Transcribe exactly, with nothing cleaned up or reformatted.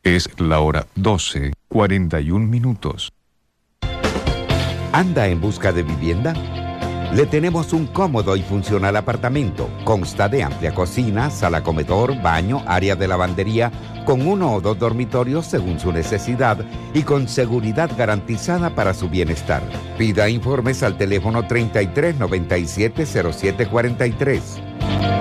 Es la hora doce, cuarenta y un minutos. ¿Anda en busca de vivienda? Le tenemos un cómodo y funcional apartamento. Consta de amplia cocina, sala comedor, baño, área de lavandería, con uno o dos dormitorios según su necesidad y con seguridad garantizada para su bienestar. Pida informes al teléfono treinta y tres noventa y siete cero siete cuarenta y tres.